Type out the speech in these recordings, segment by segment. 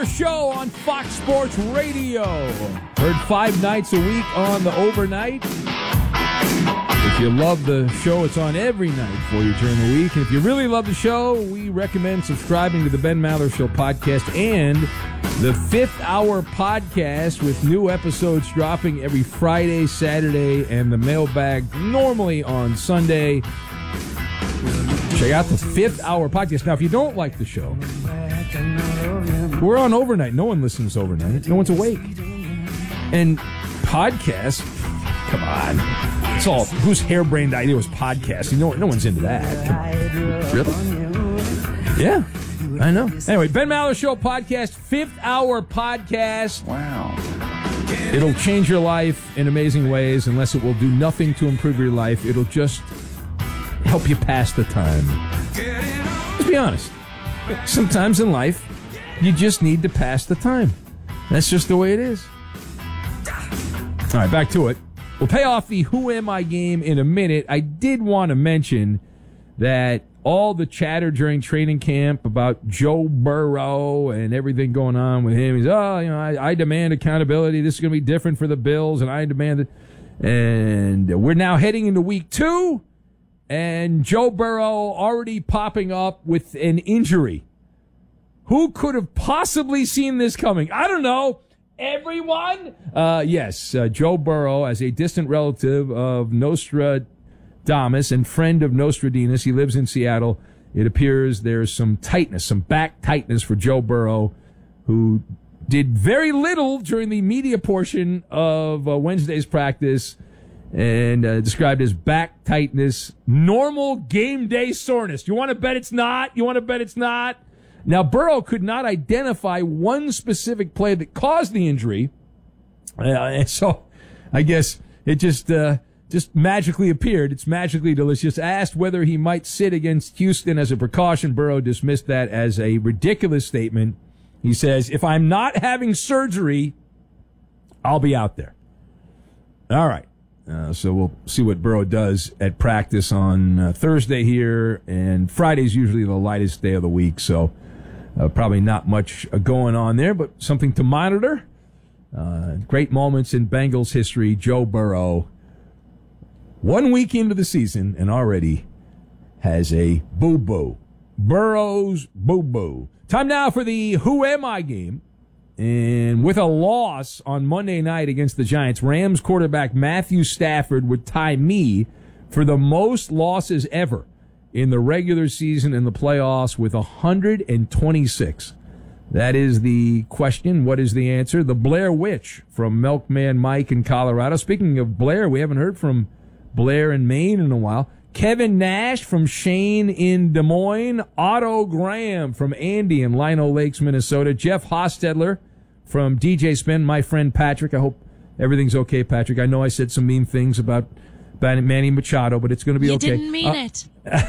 Show on Fox Sports Radio. Heard 5 nights a week on the overnight. If you love the show, it's on every night for you during the week. And if you really love the show, we recommend subscribing to the Ben Maller Show podcast and the 5th Hour podcast with new episodes dropping every Friday, Saturday, and the mailbag normally on Sunday. Check out the 5th Hour podcast. Now, if you don't like the show, we're on overnight. No one listens overnight. No one's awake. And podcasts, come on. It's all, whose harebrained idea was podcasting? No one's into that. Really? Yeah, I know. Anyway, Ben Maller Show podcast, 5th Hour podcast. Wow. It'll change your life in amazing ways, unless it will do nothing to improve your life. It'll just help you pass the time. Let's be honest. Sometimes in life, you just need to pass the time. That's just the way it is. All right, back to it. We'll pay off the Who Am I game in a minute. I did want to mention that all the chatter during training camp about Joe Burrow and everything going on with him, he's, I demand accountability. This is going to be different for the Bills, and I demand it. And we're now heading into week 2, and Joe Burrow already popping up with an injury. Who could have possibly seen this coming? I don't know. Everyone? Yes, Joe Burrow, as a distant relative of Nostradamus and friend of Nostradamus, he lives in Seattle. It appears there's some tightness, some back tightness for Joe Burrow, who did very little during the media portion of Wednesday's practice and described as back tightness, normal game day soreness. You want to bet it's not? You want to bet it's not? Now, Burrow could not identify one specific play that caused the injury, and so I guess it just magically appeared. It's magically delicious. Asked whether he might sit against Houston as a precaution, Burrow dismissed that as a ridiculous statement. He says, if I'm not having surgery, I'll be out there. All right. So we'll see what Burrow does at practice on Thursday here, and Friday's usually the lightest day of the week, so probably not much going on there, but something to monitor. Great moments in Bengals history. Joe Burrow, 1 week into the season, and already has a boo-boo. Burrow's boo-boo. Time now for the Who Am I game. And with a loss on Monday night against the Giants, Rams quarterback Matthew Stafford would tie me for the most losses ever in the regular season and the playoffs with 126. That is the question. What is the answer? The Blair Witch from Milkman Mike in Colorado. Speaking of Blair, we haven't heard from Blair in Maine in a while. Kevin Nash from Shane in Des Moines. Otto Graham from Andy in Lino Lakes, Minnesota. Jeff Hostetler from DJ Spin. My friend Patrick. I hope everything's okay, Patrick. I know I said some mean things about Manny Machado, but it's going to be okay. You didn't mean it.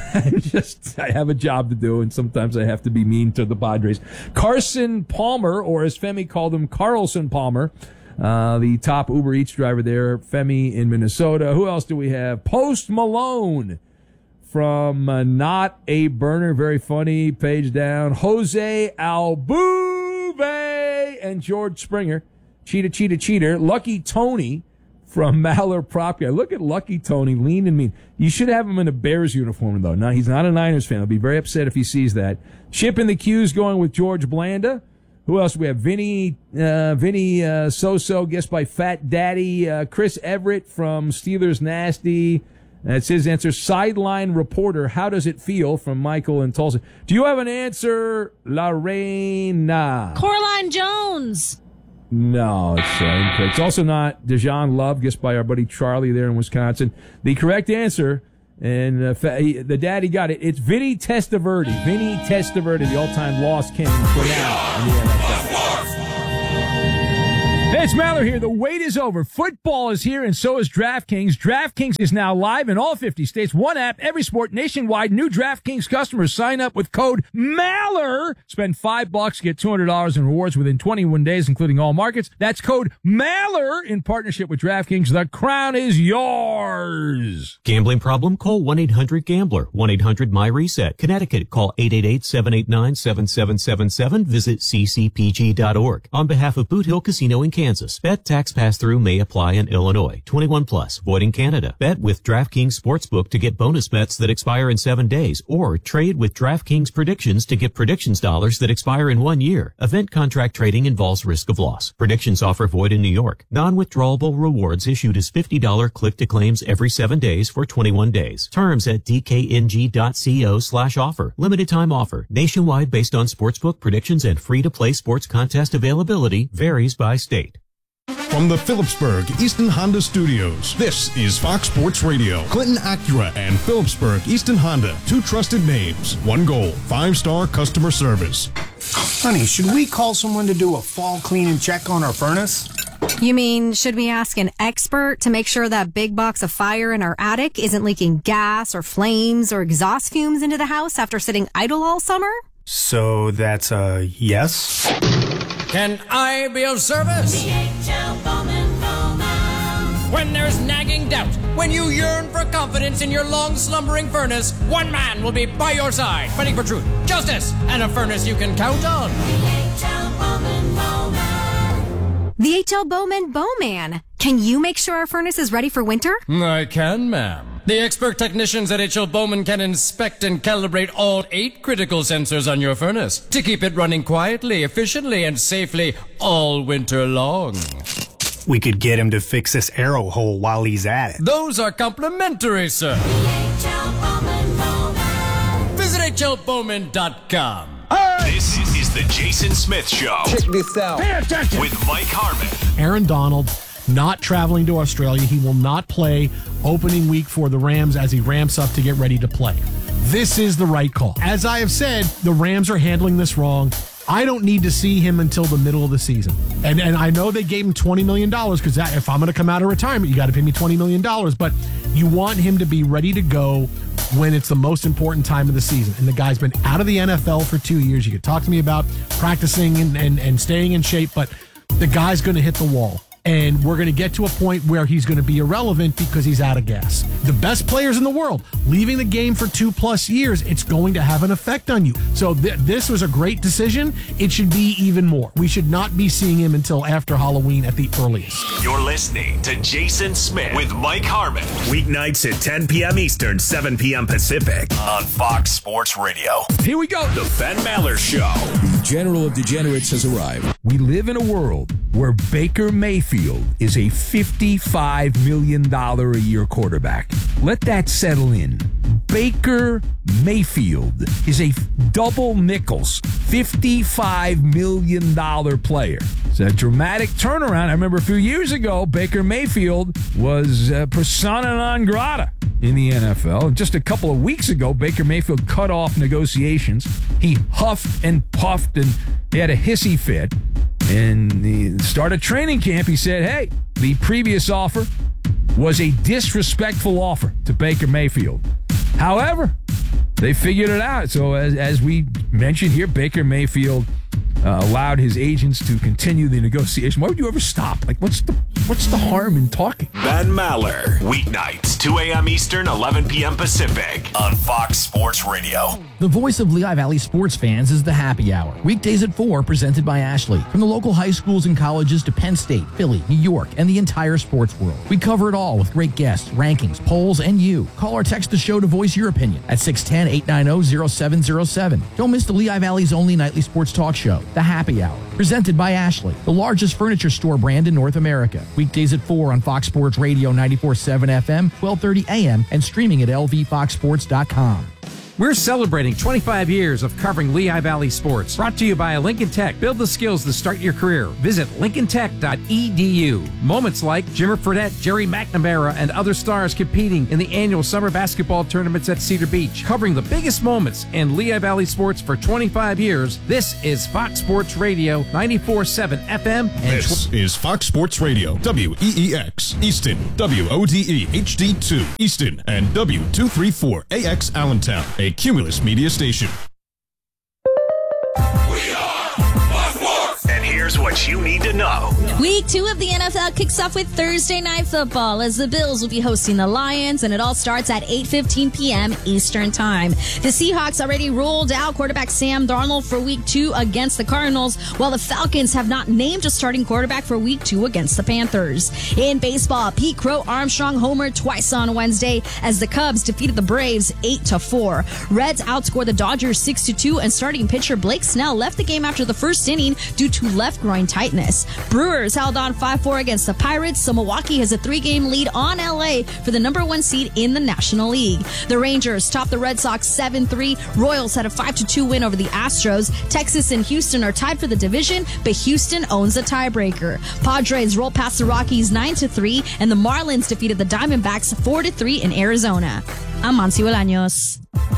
I have a job to do, and sometimes I have to be mean to the Padres. Carson Palmer, or as Femi called him, Carlson Palmer, the top Uber Eats driver there, Femi in Minnesota. Who else do we have? Post Malone from Not a Burner, very funny, page down. Jose Altuve and George Springer. Cheater. Lucky Tony from Maller Prop Guy. Look at Lucky Tony, lean and mean. You should have him in a Bears uniform, though. No, he's not a Niners fan. He'll be very upset if he sees that. Chip in the Q's going with George Blanda. Who else do we have? Vinny Soso, guessed by Fat Daddy. Chris Everett from Steelers Nasty. That's his answer. Sideline reporter, how does it feel, from Michael in Tulsa. Do you have an answer, Lorena? Coraline Jones. No, it's incorrect. It's also not Dejan Love, guessed by our buddy Charlie there in Wisconsin. The correct answer, and the daddy got it, it's Vinny Testaverde. Vinny Testaverde, the all-time loss king for now in the NFL. Hey, it's Maller here. The wait is over. Football is here, and so is DraftKings. DraftKings is now live in all 50 states. One app, every sport, nationwide. New DraftKings customers sign up with code MALLER. Spend $5, get $200 in rewards within 21 days, including all markets. That's code MALLER in partnership with DraftKings. The crown is yours. Gambling problem? Call 1-800-GAMBLER. 1-800-MY-RESET. Connecticut, call 888-789-7777. Visit ccpg.org. On behalf of Boot Hill Casino in Kansas, bet tax pass-through may apply in Illinois. 21 plus, void in Canada. Bet with DraftKings Sportsbook to get bonus bets that expire in 7 days, or trade with DraftKings Predictions to get predictions dollars that expire in 1 year. Event contract trading involves risk of loss. Predictions offer void in New York. Non-withdrawable rewards issued as $50 click-to-claims every 7 days for 21 days. Terms at dkng.co/offer. Limited time offer. Nationwide based on sportsbook predictions and free-to-play sports contest availability. Varies by state. From the Phillipsburg Easton Honda Studios, this is Fox Sports Radio. Clinton Acura and Phillipsburg Easton Honda, two trusted names, one goal, 5-star customer service. Honey, should we call someone to do a fall clean and check on our furnace? You mean, should we ask an expert to make sure that big box of fire in our attic isn't leaking gas or flames or exhaust fumes into the house after sitting idle all summer? So that's a yes? Can I be of service? DHL Bowman Bowman. When there's nagging doubt, when you yearn for confidence in your long slumbering furnace, one man will be by your side, fighting for truth, justice, and a furnace you can count on. DHL Bowman Bowman. The H.L. Bowman Bowman. Can you make sure our furnace is ready for winter? I can, ma'am. The expert technicians at H.L. Bowman can inspect and calibrate all 8 critical sensors on your furnace to keep it running quietly, efficiently, and safely all winter long. We could get him to fix this arrow hole while he's at it. Those are complimentary, sir. DHL Bowman Bowman. Visit HLBowman.com. This is the Jason Smith Show. Check this out. Pay attention. With Mike Harmon. Aaron Donald not traveling to Australia. He will not play opening week for the Rams as he ramps up to get ready to play. This is the right call. As I have said, the Rams are handling this wrong. I don't need to see him until the middle of the season. And I know they gave him $20 million because if I'm going to come out of retirement, you got to pay me $20 million. But you want him to be ready to go when it's the most important time of the season. And the guy's been out of the NFL for 2 years. You could talk to me about practicing and staying in shape, but the guy's going to hit the wall. And we're going to get to a point where he's going to be irrelevant because he's out of gas. The best players in the world, leaving the game for 2+ years, it's going to have an effect on you. So this was a great decision. It should be even more. We should not be seeing him until after Halloween at the earliest. You're listening to Jason Smith with Mike Harmon. Weeknights at 10 p.m. Eastern, 7 p.m. Pacific on Fox Sports Radio. Here we go. The Ben Maller Show. The General of Degenerates has arrived. We live in a world where Baker Mayfield is a $55 million a year quarterback. Let that settle in. Baker Mayfield is a double nickels, $55 million player. It's a dramatic turnaround. I remember a few years ago, Baker Mayfield was persona non grata in the NFL. Just a couple of weeks ago, Baker Mayfield cut off negotiations. He huffed and puffed and he had a hissy fit. And the start of training camp, he said, hey, the previous offer was a disrespectful offer to Baker Mayfield. However, they figured it out. So as we mentioned here, Baker Mayfield allowed his agents to continue the negotiation. Why would you ever stop? Like, what's the harm in talking? Ben Maller. Weeknights, 2 a.m. Eastern, 11 p.m. Pacific on Fox Sports Radio. The voice of Lehigh Valley sports fans is the Happy Hour. Weekdays at 4, presented by Ashley. From the local high schools and colleges to Penn State, Philly, New York, and the entire sports world. We cover it all with great guests, rankings, polls, and you. Call or text the show to voice your opinion at 610-890-0707. Don't miss the Lehigh Valley's only nightly sports talk show, The Happy Hour, presented by Ashley, the largest furniture store brand in North America. Weekdays at 4 on Fox Sports Radio 94.7 FM, 12:30 a.m., and streaming at lvfoxsports.com. We're celebrating 25 years of covering Lehigh Valley sports. Brought to you by Lincoln Tech. Build the skills to start your career. Visit lincolntech.edu. Moments like Jimmer Fredette, Jerry McNamara, and other stars competing in the annual summer basketball tournaments at Cedar Beach. Covering the biggest moments in Lehigh Valley sports for 25 years, this is Fox Sports Radio, 94.7 FM. This is Fox Sports Radio, WEEX, Easton, WODE, HD2, Easton, and W234AX Allentown, a Cumulus media station. And here's what you need to know. Week 2 of the NFL kicks off with Thursday Night Football as the Bills will be hosting the Lions, and it all starts at 8:15 p.m. Eastern Time. The Seahawks already ruled out quarterback Sam Darnold for Week 2 against the Cardinals, while the Falcons have not named a starting quarterback for Week 2 against the Panthers. In baseball, Pete Crow Armstrong homered twice on Wednesday as the Cubs defeated the Braves 8-4. Reds outscored the Dodgers 6-2, and starting pitcher Blake Snell left the game after the first inning due to left groin tightness. Brewers held on 5-4 against the Pirates, so Milwaukee has a 3-game lead on LA for the number 1 seed in the National League. The Rangers topped the Red Sox 7-3. Royals had a 5-2 win over the Astros. Texas and Houston are tied for the division, but Houston owns the tiebreaker. Padres rolled past the Rockies 9-3, and the Marlins defeated the Diamondbacks 4-3 in Arizona. I'm Monty Bolaños.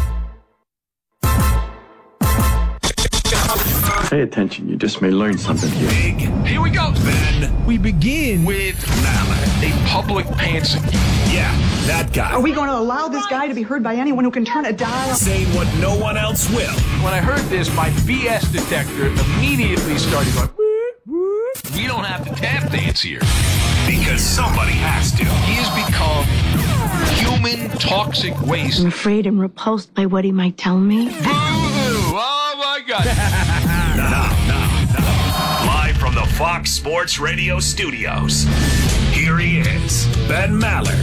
Pay attention, you just may learn something here. Big. Here we go, Ben. We begin With Maller, a public pantsuit. Yeah, that guy. Are we going to allow this guy to be heard by anyone who can turn a dial? Saying what no one else will. When I heard this, my BS detector immediately started going, we don't have to tap dance here. Because somebody has to. He has become human toxic waste. I'm afraid and repulsed by what he might tell me. Boo-hoo! Oh, my God. Now. Live from the Fox Sports Radio studios, here he is, Ben Maller.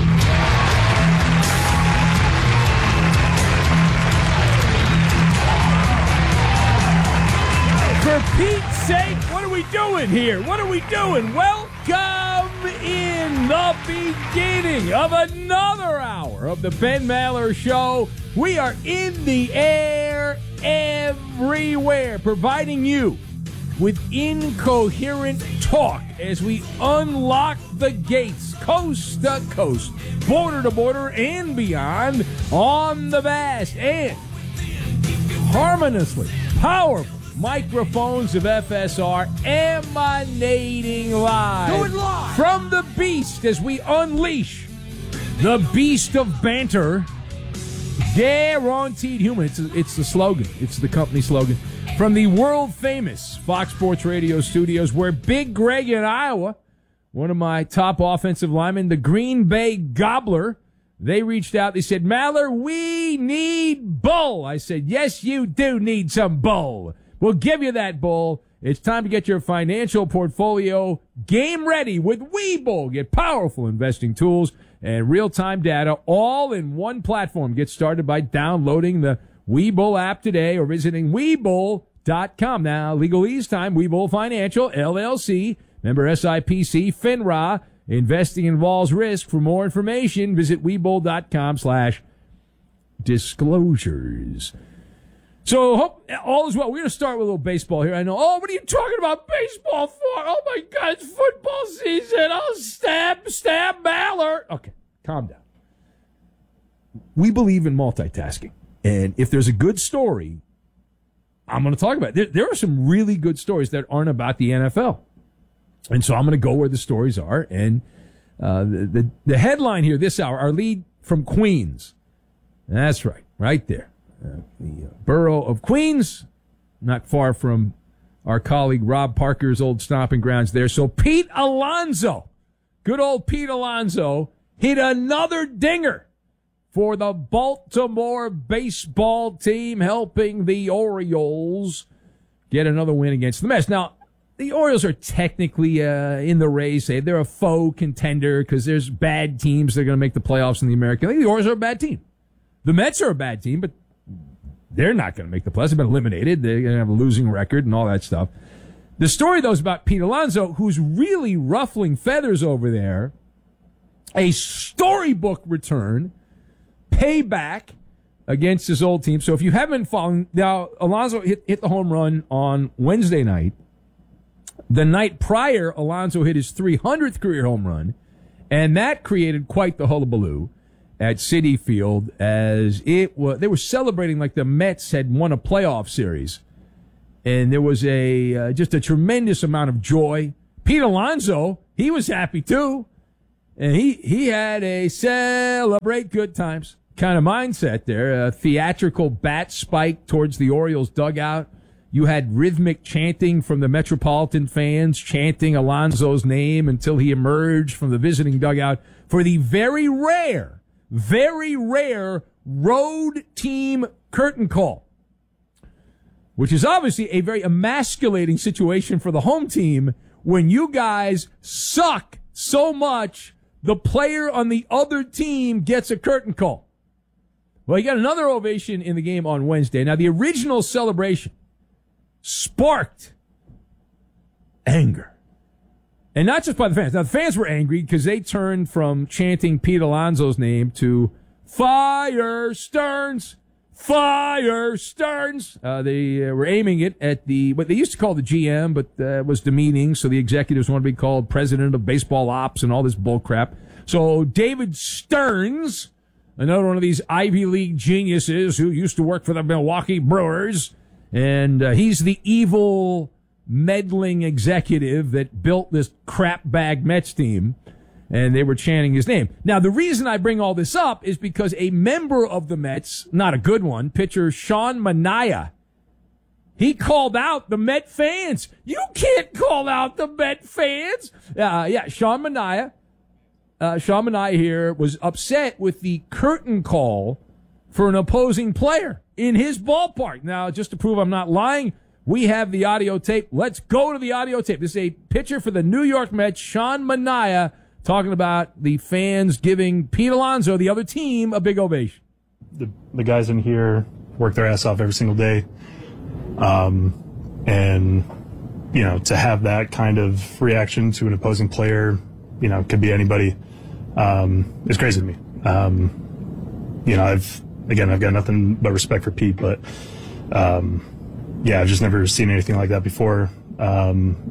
For Pete's sake, what are we doing here? What are we doing? Welcome in the beginning of another hour of the Ben Maller Show. We are in the air everywhere, providing you with incoherent talk as we unlock the gates coast to coast, border to border, and beyond on the vast and harmoniously powerful microphones of FSR emanating live. Do it live. From the beast as we unleash the beast of banter. Guaranteed human. It's the slogan. It's the company slogan. From the world-famous Fox Sports Radio studios, where Big Greg in Iowa, one of my top offensive linemen, the Green Bay Gobbler, they reached out. They said, Maller, we need bull. I said, yes, you do need some bull. We'll give you that bull. It's time to get your financial portfolio game ready with Webull. Get powerful investing tools and real-time data all in one platform. Get started by downloading the Webull app today or visiting Webull.com. Now, legalese time, Webull Financial, LLC, member SIPC, FINRA. Investing involves risk. For more information, visit Webull.com/disclosures. So, hope all is well. We're going to start with a little baseball here. I know, what are you talking about baseball for? Oh, my God, it's football season. Oh, stab Maller. Okay, calm down. We believe in multitasking. And if there's a good story, I'm going to talk about it. There are some really good stories that aren't about the NFL. And so I'm going to go where the stories are. And the headline here this hour, our lead from Queens. That's right there. The borough of Queens, not far from our colleague Rob Parker's old stomping grounds there. So Pete Alonso, good old Pete Alonso, hit another dinger for the Baltimore baseball team, helping the Orioles get another win against the Mets. Now, the Orioles are technically in the race. They're a faux contender because there's bad teams that are going to make the playoffs in the American League. The Orioles are a bad team. The Mets are a bad team, but they're not going to make the playoffs. They've been eliminated. They're going to have a losing record and all that stuff. The story, though, is about Pete Alonso, who's really ruffling feathers over there. A storybook return, payback against his old team. So if you haven't been following, now Alonso hit the home run on Wednesday night. The night prior, Alonso hit his 300th career home run, and that created quite the hullabaloo at Citi Field as they were celebrating like the Mets had won a playoff series, and there was just a tremendous amount of joy. Pete Alonso, he was happy too, and he had a celebrate good times kind of mindset there. A theatrical bat spike towards the Orioles dugout. You had rhythmic chanting from the Metropolitan fans, chanting Alonso's name until he emerged from the visiting dugout for the very rare road team curtain call, which is obviously a very emasculating situation for the home team when you guys suck so much the player on the other team gets a curtain call. Well, you got another ovation in the game on Wednesday. Now, the original celebration sparked anger. And not just by the fans. Now, the fans were angry because they turned from chanting Pete Alonso's name to Fire Stearns! Fire Stearns! They were aiming it at what they used to call the GM, but it was demeaning, so the executives wanted to be called president of baseball ops and all this bull crap. So David Stearns, another one of these Ivy League geniuses who used to work for the Milwaukee Brewers, and he's the evil, meddling executive that built this crap bag Mets team, and they were chanting his name. Now, the reason I bring all this up is because a member of the Mets, not a good one, pitcher Sean Manaea, he called out the Met fans. You can't call out the Met fans. Sean Manaea. Sean Manaea here was upset with the curtain call for an opposing player in his ballpark. Now, just to prove I'm not lying, we have the audio tape. Let's go to the audio tape. This is a pitcher for the New York Mets, Sean Manaea, talking about the fans giving Pete Alonso, the other team, a big ovation. The guys in here work their ass off every single day. And, to have that kind of reaction to an opposing player, could be anybody, is crazy to me. I've got nothing but respect for Pete, but, I've just never seen anything like that before. I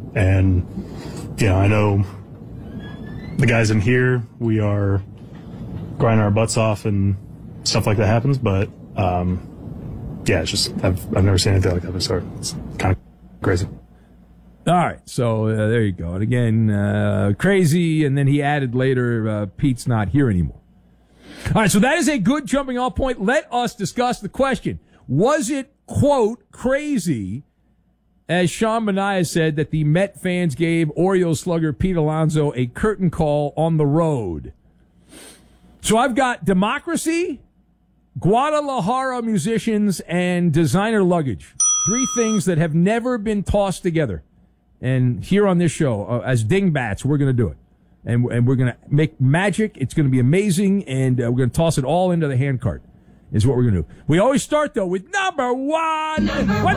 know the guys in here, we are grinding our butts off and stuff like that happens, but, it's just, I've never seen anything like that before. It's kind of crazy. All right, so there you go. And again, crazy, and then he added later, Pete's not here anymore. All right, so that is a good jumping off point. Let us discuss the question. Was it, quote, crazy, as Sean Manaea said, that the Met fans gave Orioles slugger Pete Alonso a curtain call on the road? So I've got democracy, Guadalajara musicians, and designer luggage. Three things that have never been tossed together. And here on this show, as dingbats, we're going to do it. And we're going to make magic. It's going to be amazing. And we're going to toss it all into the handcart is what we're going to do. We always start, though, with number one. One.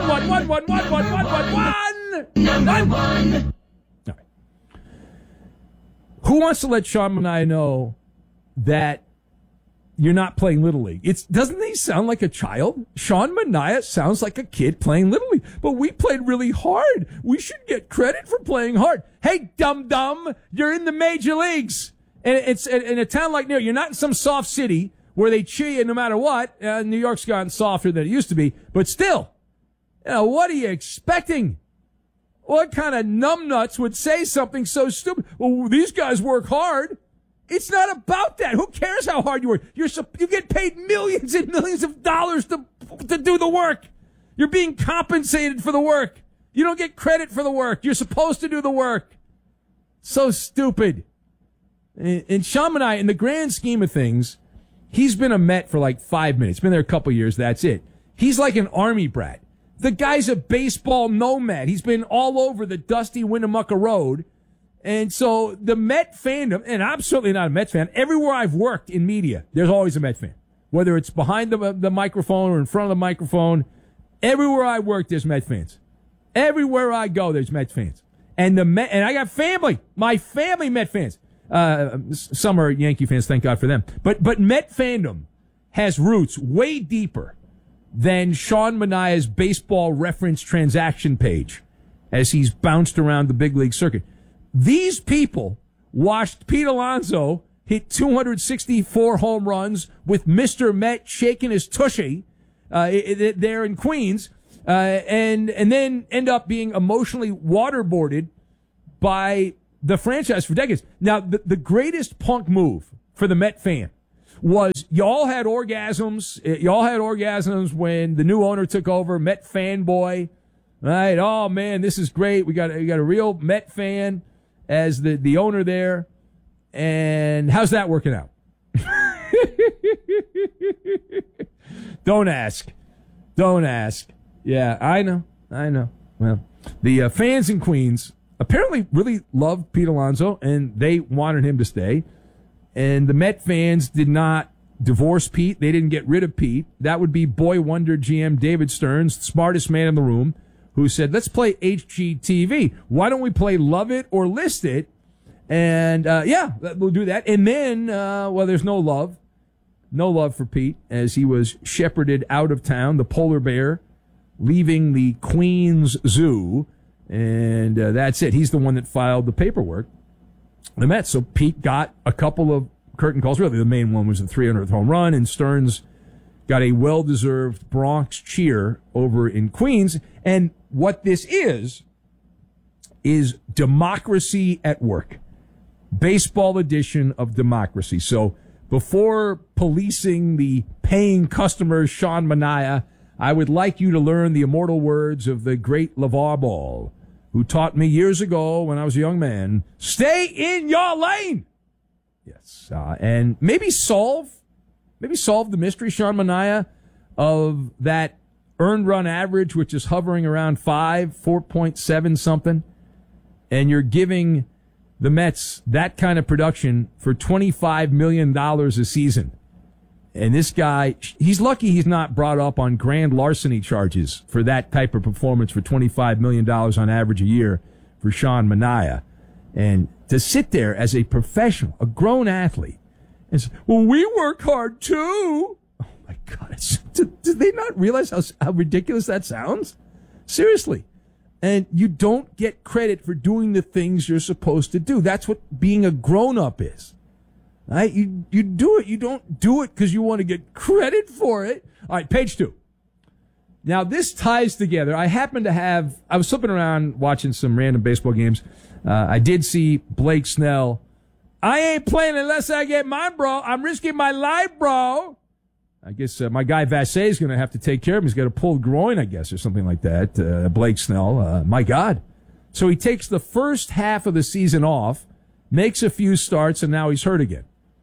All right. Who wants to let Sean Manaea know that you're not playing Little League? Doesn't he sound like a child? Sean Manaea sounds like a kid playing Little League. But we played really hard. We should get credit for playing hard. Hey, dum-dum, you're in the major leagues. And it's in a town like New York. You're not in some soft city where they cheer you no matter what. New York's gotten softer than it used to be. But still, what are you expecting? What kind of numbnuts would say something so stupid? Well, these guys work hard. It's not about that. Who cares how hard you work? You get paid millions and millions of dollars to do the work. You're being compensated for the work. You don't get credit for the work. You're supposed to do the work. So stupid. And Sean Manaea, in the grand scheme of things, he's been a Met for like 5 minutes. Been there a couple years. That's it. He's like an Army brat. The guy's a baseball nomad. He's been all over the dusty Winnemucca Road. And so the Met fandom, and I'm certainly not a Mets fan, everywhere I've worked in media, there's always a Met fan. Whether it's behind the microphone or in front of the microphone, everywhere I work, there's Met fans. Everywhere I go, there's Met fans. And I got family. My family Met fans. Some are Yankee fans, thank God for them. But Met fandom has roots way deeper than Sean Manaea's baseball reference transaction page as he's bounced around the big league circuit. These people watched Pete Alonso hit 264 home runs with Mr. Met shaking his tushy there in Queens, and then end up being emotionally waterboarded by the franchise for decades. Now, the greatest punk move for the Met fan was y'all had orgasms. Y'all had orgasms when the new owner took over, Met fanboy. Right? Oh man, this is great. We got a real Met fan as the owner there. And how's that working out? Don't ask. Yeah, I know. Well, the fans in Queens apparently really loved Pete Alonso, and they wanted him to stay. And the Met fans did not divorce Pete. They didn't get rid of Pete. That would be boy wonder GM David Stearns, the smartest man in the room, who said, let's play HGTV. Why don't we play Love It or List It? And, we'll do that. And then, there's no love for Pete as he was shepherded out of town, the polar bear, leaving the Queens Zoo. And that's it. He's the one that filed the paperwork. The Mets. So Pete got a couple of curtain calls. Really, the main one was the 300th home run, and Stearns got a well-deserved Bronx cheer over in Queens. And what this is democracy at work. Baseball edition of democracy. So before policing the paying customers, Sean Manaea, I would like you to learn the immortal words of the great LeVar Ball, who taught me years ago when I was a young man, stay in your lane. Yes. And maybe solve the mystery, Sean Manaea, of that earned run average, which is hovering around 4.7 something. And you're giving the Mets that kind of production for $25 million a season. And this guy, he's lucky he's not brought up on grand larceny charges for that type of performance for $25 million on average a year for Sean Manaea. And to sit there as a professional, a grown athlete, and say, well, we work hard too. Oh my God. Do they not realize how ridiculous that sounds? Seriously. And you don't get credit for doing the things you're supposed to do. That's what being a grown-up is. Right? You do it. You don't do it because you want to get credit for it. All right, page 2. Now, this ties together. I was flipping around watching some random baseball games. I did see Blake Snell. I ain't playing unless I get mine, bro. I'm risking my life, bro. I guess my guy Vassay is going to have to take care of him. He's got a pulled groin, I guess, or something like that. Blake Snell. My God. So he takes the first half of the season off, makes a few starts, and now he's hurt again.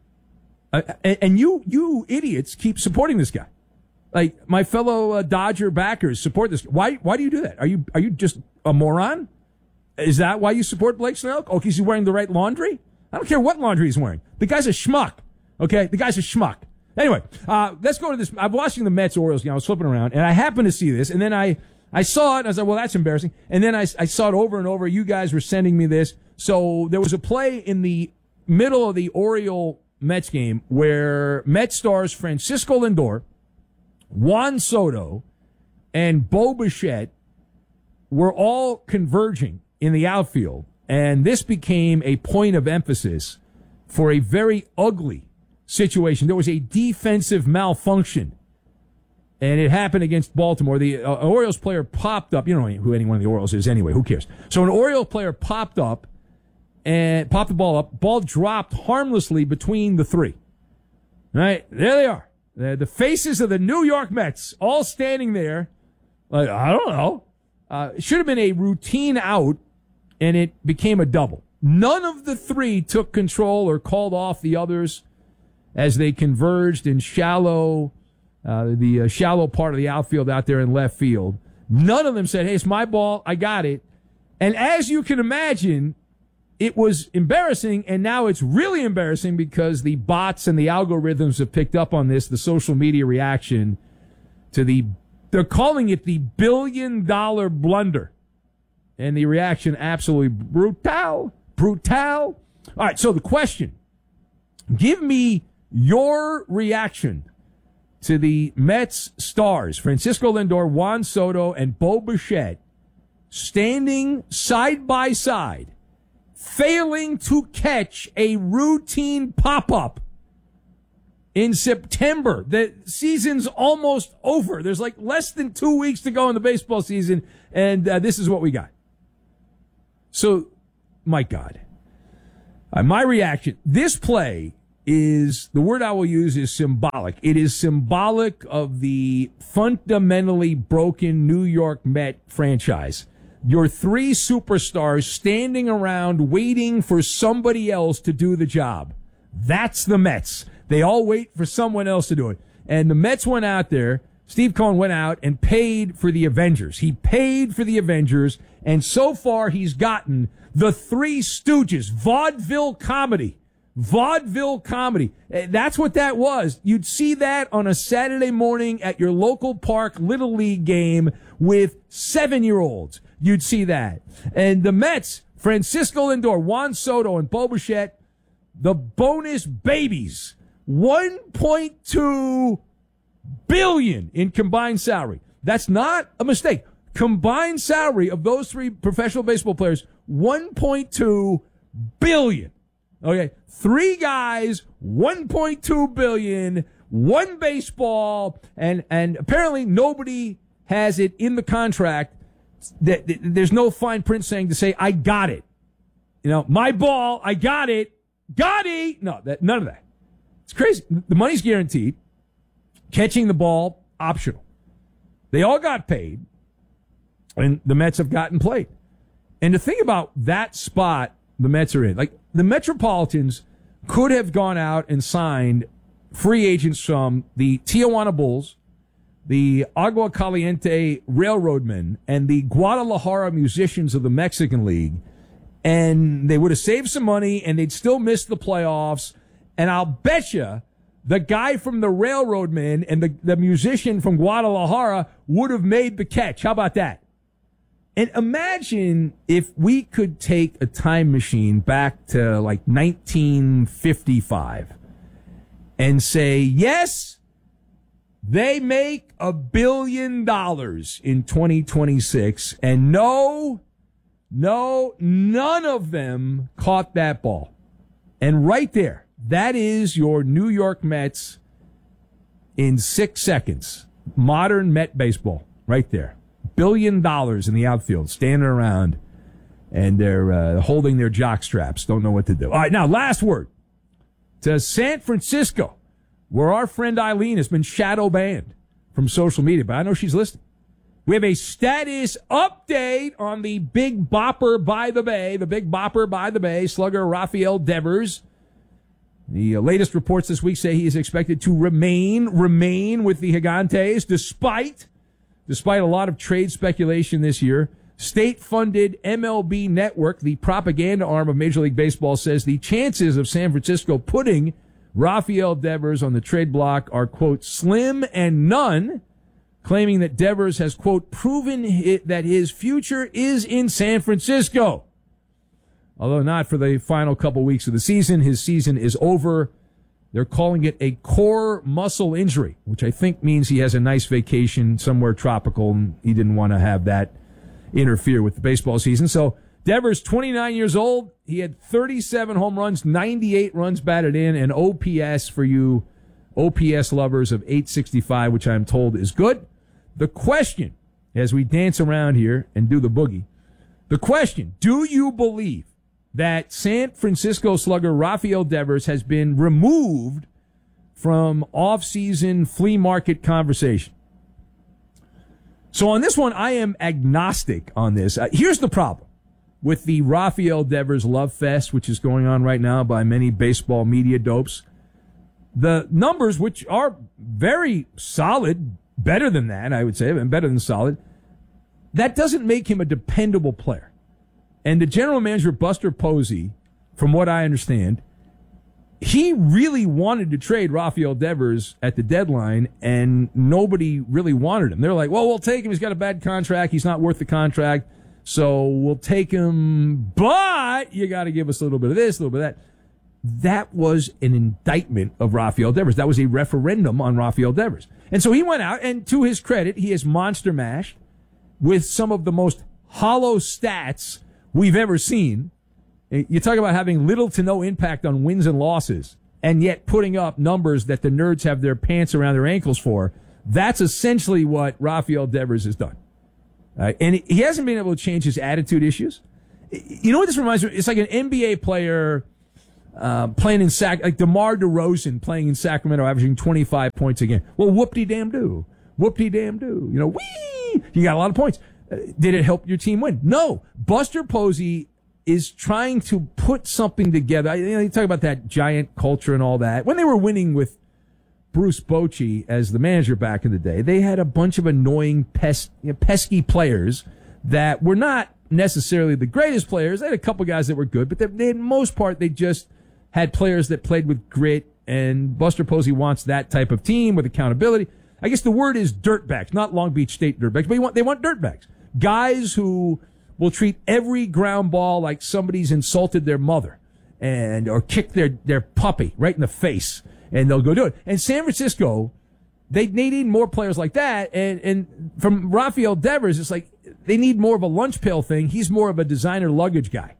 And you idiots keep supporting this guy. Like my fellow Dodger backers support this. Why do you do that? Are you just a moron? Is that why you support Blake Snell? Oh, because he's wearing the right laundry? I don't care what laundry he's wearing. The guy's a schmuck. Okay? The guy's a schmuck. Anyway, let's go to this. I'm watching the Mets-Orioles game. I was flipping around, and I happened to see this, and then I saw it, and I was like, well, that's embarrassing. And then I saw it over and over. You guys were sending me this. So there was a play in the middle of the Oriole-Mets game where Mets stars Francisco Lindor, Juan Soto, and Bo Bichette were all converging in the outfield, and this became a point of emphasis for a very ugly situation. There was a defensive malfunction, and it happened against Baltimore. The Orioles player popped up. You don't know who any one of the Orioles is anyway. Who cares? So an Orioles player popped up and popped the ball up. Ball dropped harmlessly between the three. All right, there they are. The faces of the New York Mets all standing there. Like, I don't know. It should have been a routine out, and it became a double. None of the three took control or called off the others as they converged in shallow part of the outfield out there in left field. None of them said, hey, it's my ball, I got it. And as you can imagine, it was embarrassing, and now it's really embarrassing because the bots and the algorithms have picked up on this, the social media reaction to they're calling it the $1 billion blunder. And the reaction, absolutely brutal. All right, so the question, give me your reaction to the Mets stars, Francisco Lindor, Juan Soto, and Bo Bichette, standing side by side, failing to catch a routine pop-up in September. The season's almost over. There's like less than 2 weeks to go in the baseball season, and this is what we got. So, my God. My reaction, this play is, the word I will use is symbolic. It is symbolic of the fundamentally broken New York Met franchise. Your three superstars standing around waiting for somebody else to do the job. That's the Mets. They all wait for someone else to do it. And the Mets went out there, Steve Cohen went out and paid for the Avengers. He paid for the Avengers, and so far he's gotten the Three Stooges, vaudeville comedy. Vaudeville comedy. That's what that was. You'd see that on a Saturday morning at your local park Little League game with 7-year-olds. You'd see that. And the Mets, Francisco Lindor, Juan Soto, and Bo Bichette, the bonus babies. $1.2 billion in combined salary. That's not a mistake. Combined salary of those three professional baseball players, $1.2 billion. Okay, three guys, $1.2 billion, one baseball, and apparently nobody has it in the contract. That there's no fine print saying to say, I got it. You know, my ball, I got it. Got it. No, none of that. It's crazy. The money's guaranteed. Catching the ball, optional. They all got paid, and the Mets have gotten played. And to think about that spot the Mets are in, like the Metropolitans could have gone out and signed free agents from the Tijuana Bulls, the Agua Caliente Railroadmen, and the Guadalajara Musicians of the Mexican League, and they would have saved some money, and they'd still miss the playoffs. And I'll bet you the guy from the Railroadmen and the musician from Guadalajara would have made the catch. How about that? And imagine if we could take a time machine back to like 1955 and say, yes, they make $1 billion in 2026, and no, none of them caught that ball. And right there, that is your New York Mets in 6 seconds. Modern Met baseball, right there. $1 billion in the outfield, standing around, and they're holding their jock straps. Don't know what to do. All right, now, last word to San Francisco, where our friend Eileen has been shadow banned from social media, but I know she's listening. We have a status update on the Big Bopper by the Bay, slugger Rafael Devers. The latest reports this week say he is expected to remain with the Gigantes despite a lot of trade speculation this year. State-funded MLB Network, the propaganda arm of Major League Baseball, says the chances of San Francisco putting Rafael Devers on the trade block are, quote, slim and none, claiming that Devers has, quote, proven that his future is in San Francisco. Although not for the final couple weeks of the season. His season is over. They're calling it a core muscle injury, which I think means he has a nice vacation somewhere tropical, and he didn't want to have that interfere with the baseball season. So Devers, 29 years old. He had 37 home runs, 98 runs batted in, and OPS for you OPS lovers of 865, which I'm told is good. The question, as we dance around here and do the boogie, the question, do you believe that San Francisco slugger Rafael Devers has been removed from off-season flea market conversation? So on this one, I am agnostic on this. Here's the problem with the Rafael Devers love fest, which is going on right now by many baseball media dopes. The numbers, which are very solid, better than that, I would say, and better than solid, that doesn't make him a dependable player. And the general manager, Buster Posey, from what I understand, he really wanted to trade Rafael Devers at the deadline, and nobody really wanted him. They're like, well, we'll take him. He's got a bad contract. He's not worth the contract, so we'll take him, but you got to give us a little bit of this, a little bit of that. that was an indictment of Rafael Devers. That was a referendum on Rafael Devers. And so he went out, and to his credit, he is monster mashed with some of the most hollow stats we've ever seen. You talk about having little to no impact on wins and losses, and yet putting up numbers that the nerds have their pants around their ankles for. That's essentially what Rafael Devers has done. And he hasn't been able to change his attitude issues. You know what this reminds me of? It's like an NBA player playing in like DeMar DeRozan playing in Sacramento, averaging 25 points a game. Well, whoop-de-damn-do. Whoop-de-damn-do. You know, whee! You got a lot of points. Did it help your team win? No. Buster Posey is trying to put something together. You talk about that giant culture and all that. When they were winning with Bruce Bochy as the manager back in the day, they had a bunch of annoying, pesky players that were not necessarily the greatest players. They had a couple guys that were good, but they in most part, they just had players that played with grit, and Buster Posey wants that type of team with accountability. I guess the word is dirtbags, not Long Beach State dirtbags, but they want dirtbags. Guys who will treat every ground ball like somebody's insulted their mother or kicked their puppy right in the face, and they'll go do it. And San Francisco, they need more players like that. And from Rafael Devers, it's like they need more of a lunch pail thing. He's more of a designer luggage guy.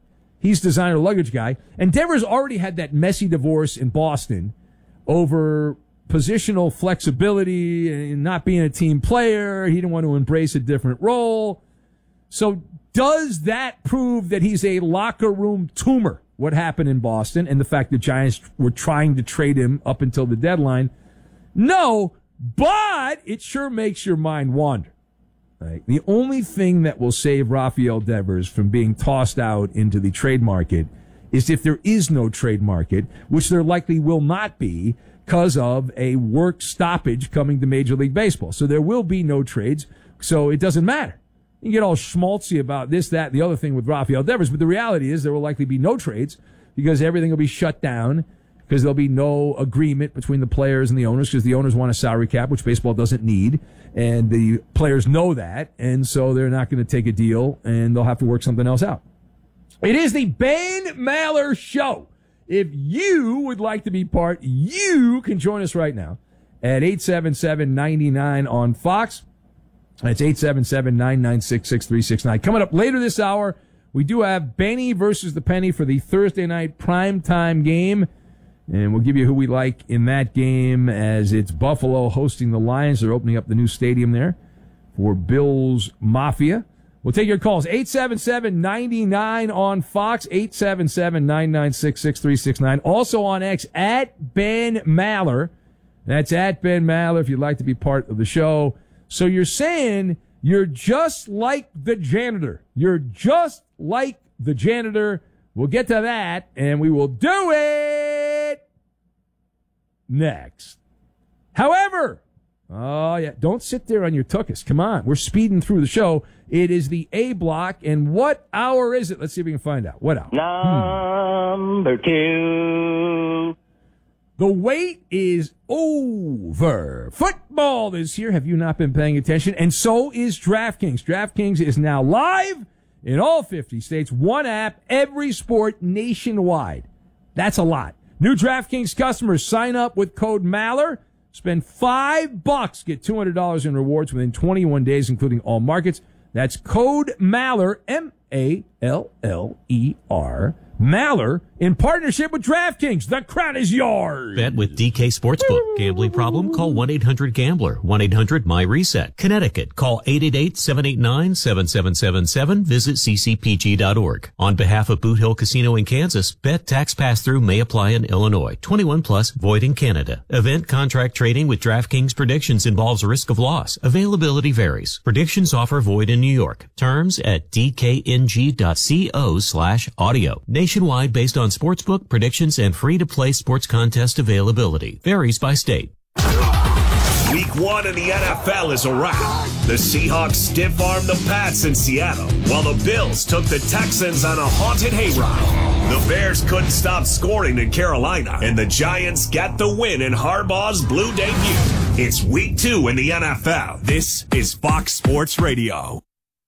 And Devers already had that messy divorce in Boston over positional flexibility and not being a team player. He didn't want to embrace a different role. So does that prove that he's a locker room tumor, what happened in Boston, and the fact the Giants were trying to trade him up until the deadline? No, but it sure makes your mind wander. Right? The only thing that will save Rafael Devers from being tossed out into the trade market is if there is no trade market, which there likely will not be because of a work stoppage coming to Major League Baseball. So there will be no trades, so it doesn't matter. You get all schmaltzy about this, that, and the other thing with Rafael Devers, but the reality is there will likely be no trades because everything will be shut down, because there'll be no agreement between the players and the owners, because the owners want a salary cap, which baseball doesn't need, and the players know that, and so they're not going to take a deal, and they'll have to work something else out. It is the Ben Maller Show. If you would like to be part, you can join us right now at 877-99 on Fox. That's 877-996-6369. Coming up later this hour, we do have Benny versus the Penny for the Thursday night primetime game. And we'll give you who we like in that game, as it's Buffalo hosting the Lions. They're opening up the new stadium there for Bills Mafia. We'll take your calls. 877-99 on Fox, 877-996-6369. Also on X, at Ben Maller. That's at Ben Maller if you'd like to be part of the show. So you're saying you're just like the janitor. You're just like the janitor. We'll get to that, and we will do it next. However, don't sit there on your tuchus. Come on, we're speeding through the show. It is the A block, and what hour is it? Let's see if we can find out. What hour? Number 2. The wait is over. Football is here. Have you not been paying attention? And so is DraftKings. DraftKings is now live in all 50 states. One app, every sport nationwide. That's a lot. New DraftKings customers sign up with code Maller. Spend $5, get $200 in rewards within 21 days, including all markets. That's code Maller, M-A-L-L-E-R. Maller, in partnership with DraftKings. The crown is yours. Bet with DK Sportsbook. Gambling problem? Call 1-800-GAMBLER. 1-800-MY-RESET. Connecticut. Call 888-789-7777. Visit ccpg.org. On behalf of Boot Hill Casino in Kansas, bet tax pass-through may apply in Illinois. 21 plus, void in Canada. Event contract trading with DraftKings predictions involves risk of loss. Availability varies. Predictions offer void in New York. Terms at dkng.co/audio. Nationwide based on sportsbook predictions and free-to-play sports contest availability. Varies by state. Week 1 in the NFL is a wrap. The Seahawks stiff-armed the Pats in Seattle, while the Bills took the Texans on a haunted hayride. The Bears couldn't stop scoring in Carolina, and the Giants get the win in Harbaugh's blue debut. It's Week 2 in the NFL. This is Fox Sports Radio.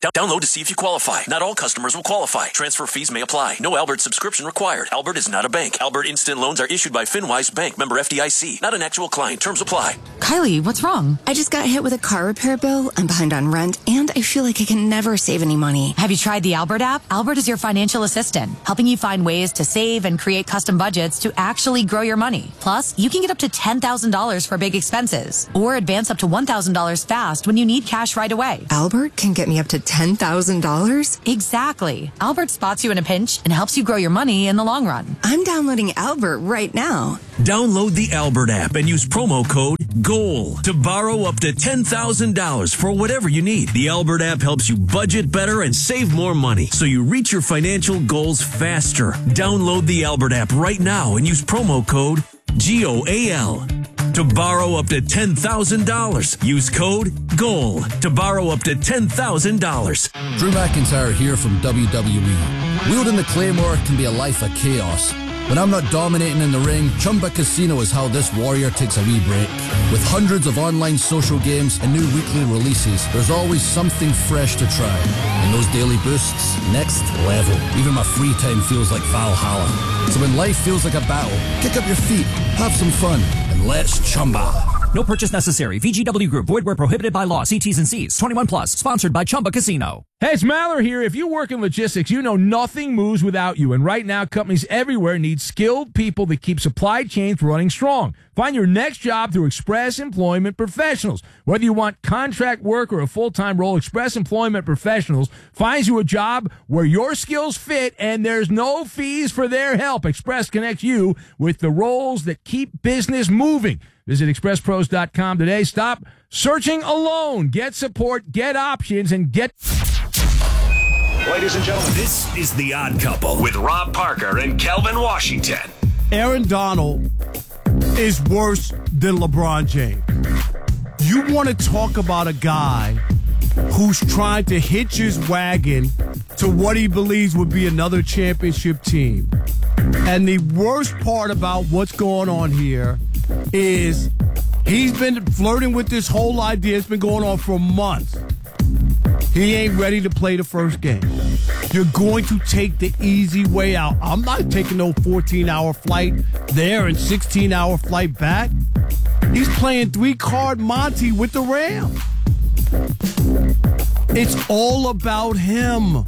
Download to see if you qualify. Not all customers will qualify. Transfer fees may apply. No Albert subscription required. Albert is not a bank. Albert Instant Loans are issued by FinWise Bank, member FDIC. Not an actual client. Terms apply. Kylie, what's wrong? I just got hit with a car repair bill. I'm behind on rent, and I feel like I can never save any money. Have you tried the Albert app? Albert is your financial assistant, helping you find ways to save and create custom budgets to actually grow your money. Plus, you can get up to $10,000 for big expenses, or advance up to $1,000 fast when you need cash right away. Albert can get me up to $10,000? Exactly. Albert spots you in a pinch and helps you grow your money in the long run. I'm downloading Albert right now. Download the Albert app and use promo code GOAL to borrow up to $10,000 for whatever you need. The Albert app helps you budget better and save more money so you reach your financial goals faster. Download the Albert app right now and use promo code GOAL to borrow up to $10,000. Use code GOAL to borrow up to $10,000. Drew McIntyre here from WWE. Wielding the Claymore can be a life of chaos. When I'm not dominating in the ring, Chumba Casino is how this warrior takes a wee break. With hundreds of online social games and new weekly releases, there's always something fresh to try. And those daily boosts, next level. Even my free time feels like Valhalla. So when life feels like a battle, kick up your feet, have some fun, and let's Chumba. No purchase necessary. VGW Group. Void where prohibited by law. See T's and C's. 21 plus. Sponsored by Chumba Casino. Hey, it's Maller here. If you work in logistics, you know nothing moves without you. And right now, companies everywhere need skilled people that keep supply chains running strong. Find your next job through Express Employment Professionals. Whether you want contract work or a full-time role, Express Employment Professionals finds you a job where your skills fit and there's no fees for their help. Express connects you with the roles that keep business moving. Visit expresspros.com today. Stop searching alone. Get support, get options, and get... Ladies and gentlemen, this is The Odd Couple with Rob Parker and Kelvin Washington. Aaron Donald is worse than LeBron James. You want to talk about a guy who's trying to hitch his wagon to what he believes would be another championship team. And the worst part about what's going on here is he's been flirting with this whole idea. It's been going on for months. He ain't ready to play the first game. You're going to take the easy way out. I'm not taking no 14-hour flight there and 16-hour flight back. He's playing 3-card Monty with the Rams. It's all about him.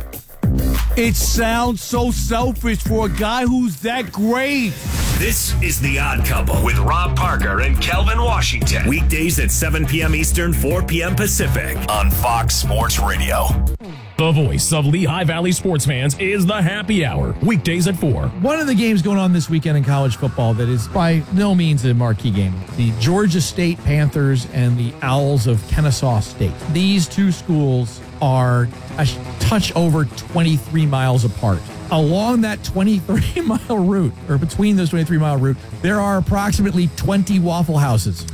It sounds so selfish for a guy who's that great. This is The Odd Couple with Rob Parker and Kelvin Washington. Weekdays at 7 p.m. Eastern, 4 p.m. Pacific on Fox Sports Radio. The voice of Lehigh Valley sports fans is the Happy Hour. Weekdays at 4. One of the games going on this weekend in college football that is by no means a marquee game. The Georgia State Panthers and the Owls of Kennesaw State. These two schools are a touch over 23 miles apart. Along that 23-mile route, or between those 23-mile route, there are approximately 20 Waffle Houses.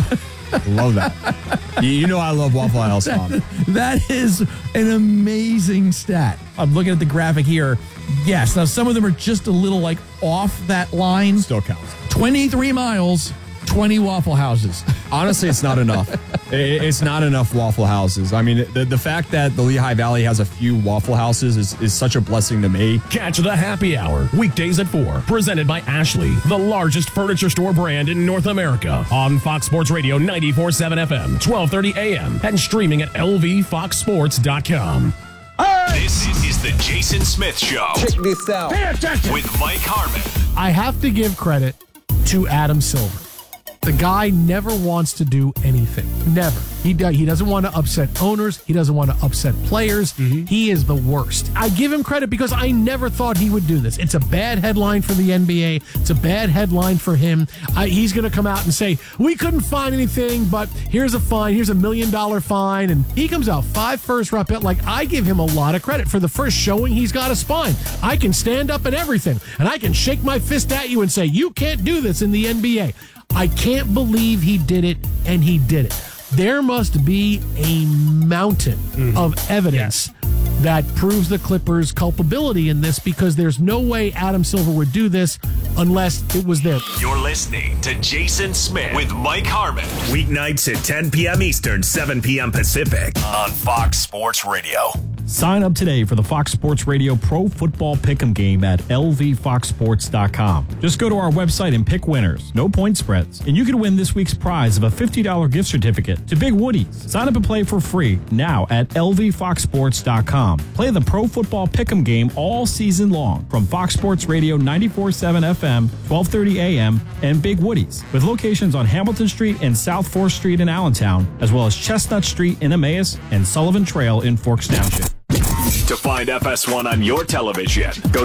Love that. You know I love Waffle House, Tom. That is an amazing stat. I'm looking at the graphic here. Yes, now some of them are just a little like off that line. Still counts. 23 miles, 20 Waffle Houses. Honestly, it's not enough. It's not enough Waffle Houses. I mean, the fact that the Lehigh Valley has a few Waffle Houses is such a blessing to me. Catch the Happy Hour, weekdays at 4. Presented by Ashley, the largest furniture store brand in North America. On Fox Sports Radio 94.7 FM, 1230 AM, and streaming at lvfoxsports.com. This is the Jason Smith Show. Check this out. Pay attention. With Mike Harmon. I have to give credit to Adam Silver. The guy never wants to do anything. Never. He doesn't want to upset owners. He doesn't want to upset players. Mm-hmm. He is the worst. I give him credit because I never thought he would do this. It's a bad headline for the NBA. It's a bad headline for him. He's going to come out and say, we couldn't find anything, but here's a fine. Here's $1 million fine. And he comes out 5 first-round pick. Like, I give him a lot of credit for the first showing. He's got a spine. I can stand up and everything. And I can shake my fist at you and say, you can't do this in the NBA. I can't believe he did it, and he did it. There must be a mountain of evidence that proves the Clippers' culpability in this, because there's no way Adam Silver would do this unless it was there. You're listening to Jason Smith with Mike Harmon. Weeknights at 10 p.m. Eastern, 7 p.m. Pacific on Fox Sports Radio. Sign up today for the Fox Sports Radio Pro Football Pick'em game at lvfoxsports.com. Just go to our website and pick winners. No point spreads. And you can win this week's prize of a $50 gift certificate to Big Woody's. Sign up and play for free now at lvfoxsports.com. Play the Pro Football Pick'em game all season long from Fox Sports Radio 94.7 FM, 12:30 a.m. and Big Woody's, with locations on Hamilton Street and South 4th Street in Allentown, as well as Chestnut Street in Emmaus and Sullivan Trail in Forks Township. To find FS1 on your television, go